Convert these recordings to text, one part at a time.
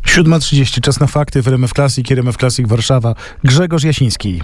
7:30, czas na fakty w RMF Classic, RMF Classic Warszawa. Grzegorz Jasiński.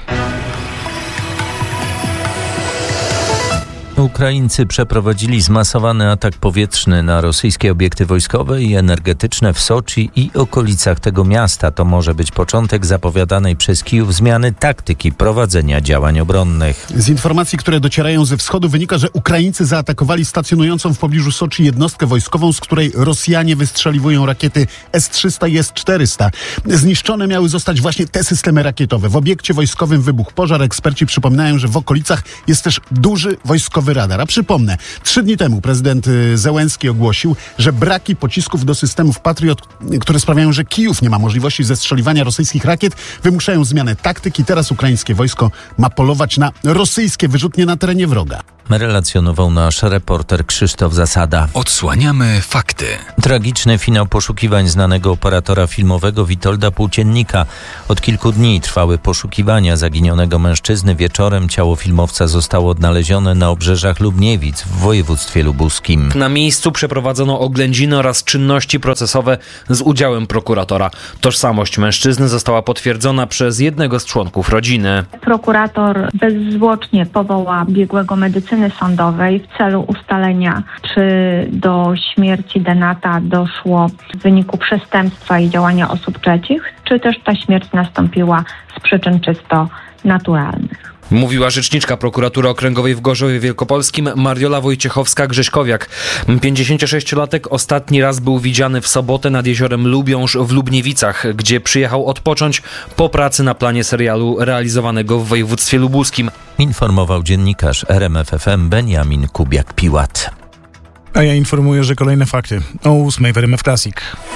Ukraińcy przeprowadzili zmasowany atak powietrzny na rosyjskie obiekty wojskowe i energetyczne w Soczi i okolicach tego miasta. To może być początek zapowiadanej przez Kijów zmiany taktyki prowadzenia działań obronnych. Z informacji, które docierają ze wschodu, wynika, że Ukraińcy zaatakowali stacjonującą w pobliżu Soczi jednostkę wojskową, z której Rosjanie wystrzeliwują rakiety S-300 i S-400. Zniszczone miały zostać właśnie te systemy rakietowe. W obiekcie wojskowym wybuchł pożar. Eksperci przypominają, że w okolicach jest też duży wojskowy radar. A przypomnę, 3 dni temu prezydent Zełenski ogłosił, że braki pocisków do systemów Patriot, które sprawiają, że Kijów nie ma możliwości zestrzeliwania rosyjskich rakiet, wymuszają zmianę taktyki. Teraz ukraińskie wojsko ma polować na rosyjskie wyrzutnie na terenie wroga. Relacjonował nasz reporter Krzysztof Zasada. Odsłaniamy fakty. Tragiczny finał poszukiwań znanego operatora filmowego Witolda Płóciennika. Od kilku dni trwały poszukiwania zaginionego mężczyzny. Wieczorem ciało filmowca zostało odnalezione na obrzeżach Lubniewic w województwie lubuskim. Na miejscu przeprowadzono oględziny oraz czynności procesowe z udziałem prokuratora. Tożsamość mężczyzny została potwierdzona przez jednego z członków rodziny. Prokurator bezzwłocznie powoła biegłego medycyny sądowej w celu ustalenia, czy do śmierci Denata doszło w wyniku przestępstwa i działania osób trzecich, czy też ta śmierć nastąpiła z przyczyn czysto naturalnych. Mówiła rzeczniczka prokuratury okręgowej w Gorzowie Wielkopolskim Mariola Wojciechowska-Grześkowiak. 56-latek ostatni raz był widziany w sobotę nad jeziorem Lubiąż w Lubniewicach, gdzie przyjechał odpocząć po pracy na planie serialu realizowanego w województwie lubuskim. Informował dziennikarz RMF FM Beniamin Kubiak-Piłat. A ja informuję, że kolejne fakty o 8:00 w RMF Classic.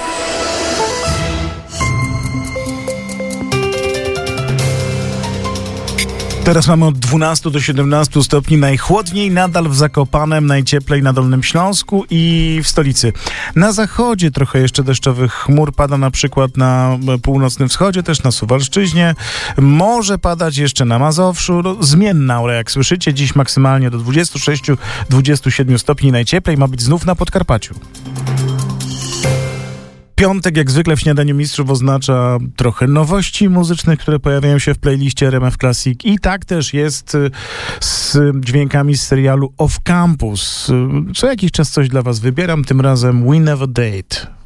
Teraz mamy od 12 do 17 stopni, najchłodniej nadal w Zakopanem, najcieplej na Dolnym Śląsku i w stolicy. Na zachodzie trochę jeszcze deszczowych chmur pada, na przykład na północnym wschodzie, też na Suwalszczyźnie. Może padać jeszcze na Mazowszu. Zmienna aura, jak słyszycie, dziś maksymalnie do 26-27 stopni najcieplej, ma być znów na Podkarpaciu. Piątek, jak zwykle w Śniadaniu Mistrzów, oznacza trochę nowości muzycznych, które pojawiają się w playliście RMF Classic. I tak też jest z dźwiękami z serialu Off Campus. Co jakiś czas coś dla was wybieram, tym razem We Never Date.